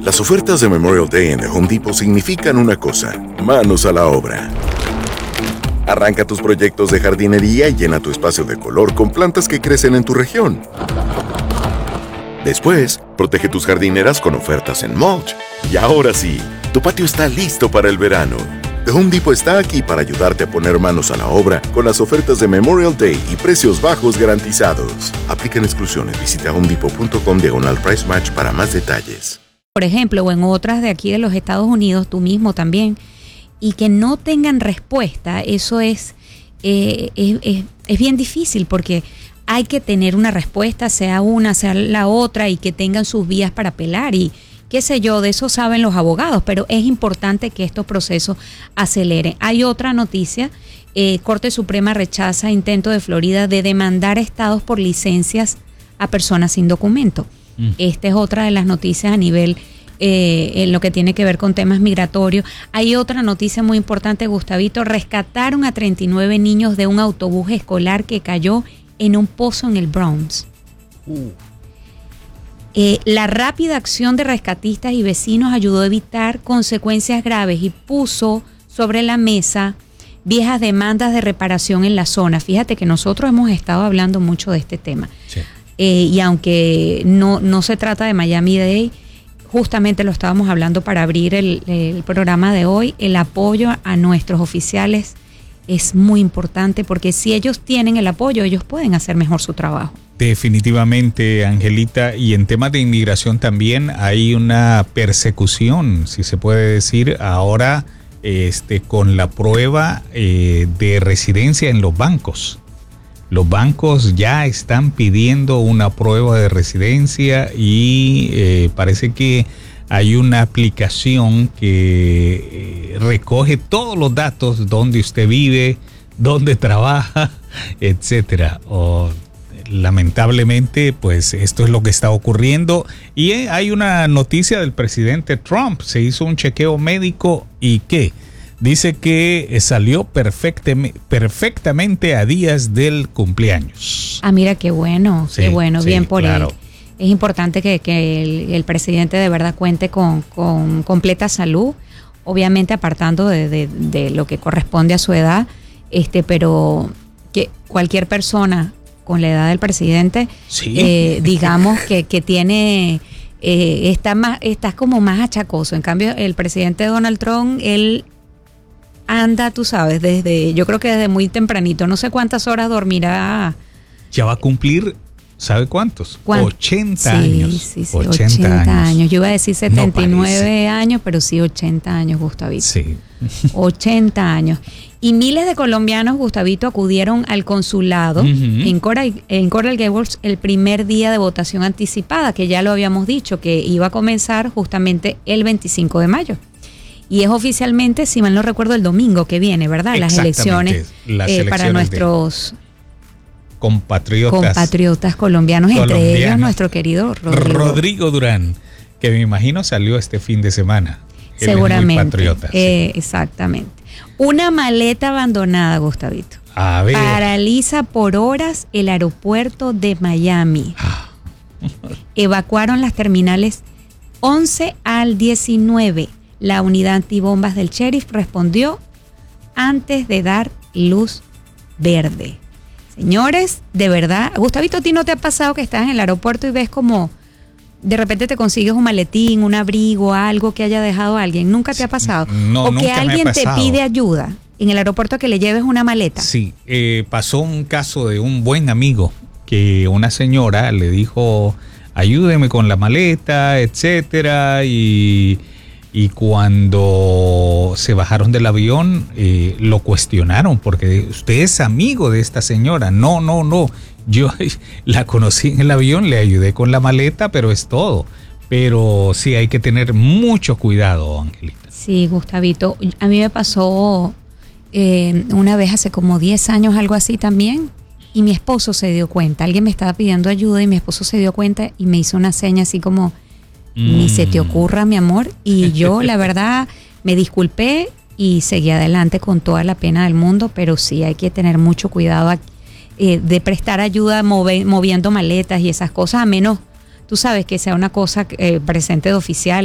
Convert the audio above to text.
Las ofertas de Memorial Day en The Home Depot significan una cosa: manos a la obra. Arranca tus proyectos de jardinería y llena tu espacio de color con plantas que crecen en tu región. Después, protege tus jardineras con ofertas en mulch. Y ahora sí, tu patio está listo para el verano. The Home Depot está aquí para ayudarte a poner manos a la obra con las ofertas de Memorial Day y precios bajos garantizados. Aplican exclusiones. Visita homedepot.com/price match para más detalles. Por ejemplo, o en otras de aquí de los Estados Unidos, tú mismo también, y que no tengan respuesta, eso es bien difícil, porque hay que tener una respuesta, sea una, sea la otra, y que tengan sus vías para apelar, y qué sé yo, de eso saben los abogados, pero es importante que estos procesos aceleren. Hay otra noticia: Corte Suprema rechaza intento de Florida de demandar a estados por licencias a personas sin documento. Esta es otra de las noticias a nivel en lo que tiene que ver con temas migratorios. Hay otra noticia muy importante, Gustavito: rescataron a 39 niños de un autobús escolar que cayó en un pozo en el Bronx. La rápida acción de rescatistas y vecinos ayudó a evitar consecuencias graves y puso sobre la mesa viejas demandas de reparación en la zona. Fíjate que nosotros hemos estado hablando mucho de este tema. Sí. Y aunque no se trata de Miami-Dade, justamente lo estábamos hablando para abrir el programa de hoy. El apoyo a nuestros oficiales es muy importante, porque si ellos tienen el apoyo, ellos pueden hacer mejor su trabajo. Definitivamente, Angelita, y en temas de inmigración también hay una persecución, si se puede decir, ahora con la prueba de residencia en los bancos. Los bancos ya están pidiendo una prueba de residencia y parece que hay una aplicación que recoge todos los datos: dónde usted vive, dónde trabaja, etcétera. Lamentablemente, pues esto es lo que está ocurriendo. Y hay una noticia del presidente Trump: se hizo un chequeo médico y ¿qué? Dice que salió perfectamente a días del cumpleaños. Ah, mira, qué bueno, sí, qué bueno, sí, bien por claro. Él. Es importante que el presidente de verdad cuente con completa salud, obviamente apartando de lo que corresponde a su edad, pero que cualquier persona con la edad del presidente, sí. Digamos que tiene, está como más achacoso. En cambio, el presidente Donald Trump, él anda, tú sabes, yo creo que desde muy tempranito, no sé cuántas horas dormirá. Ya va a cumplir, ¿sabe cuántos? 80 años. Sí, 80 años. Yo iba a decir 79 años, pero sí 80 años, Gustavito. Sí. 80 años. Y miles de colombianos, Gustavito, acudieron al consulado en Coral Gables el primer día de votación anticipada, que ya lo habíamos dicho, que iba a comenzar justamente el 25 de mayo. Y es oficialmente, si mal no recuerdo, el domingo que viene, ¿verdad? Las elecciones para nuestros compatriotas colombianos, entre ellos nuestro querido Rodrigo Durán, que me imagino salió este fin de semana. Él seguramente. Es muy patriota, sí. Exactamente. Una maleta abandonada, Gustavito, paraliza por horas el aeropuerto de Miami. Evacuaron las terminales 11 al 19. La unidad antibombas del sheriff respondió antes de dar luz verde. Señores, de verdad, Gustavito, ¿a ti no te ha pasado que estás en el aeropuerto y ves como de repente te consigues un maletín, un abrigo, algo que haya dejado alguien? ¿Nunca te ha pasado? No, o que alguien te pide ayuda en el aeropuerto, que le lleves una maleta. Sí, pasó un caso de un buen amigo que una señora le dijo: ayúdeme con la maleta, etcétera, y cuando se bajaron del avión lo cuestionaron, porque usted es amigo de esta señora. No, yo la conocí en el avión, le ayudé con la maleta, pero es todo. Pero sí, hay que tener mucho cuidado, Angelita. Sí, Gustavito, a mí me pasó una vez hace como 10 años, algo así también, y mi esposo se dio cuenta. Alguien me estaba pidiendo ayuda y mi esposo se dio cuenta y me hizo una seña así como: ni se te ocurra, mi amor. Y yo, la verdad, me disculpé y seguí adelante con toda la pena del mundo, pero sí hay que tener mucho cuidado de prestar ayuda moviendo maletas y esas cosas, a menos, tú sabes, que sea una cosa presente de oficial.